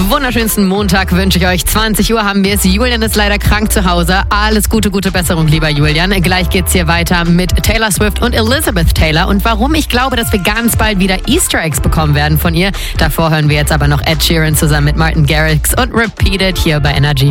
wunderschönsten Montag wünsche ich euch. 20 Uhr haben wir es. Julian ist leider krank zu Hause. Alles gute Besserung, lieber Julian. Gleich geht's hier weiter mit Taylor Swift und Elizabeth Taylor. Und warum ich glaube, dass wir ganz bald wieder Easter Eggs bekommen werden von ihr. Davor hören wir jetzt aber noch Ed Sheeran zusammen mit Martin Garrix und Repeat It hier bei Energy.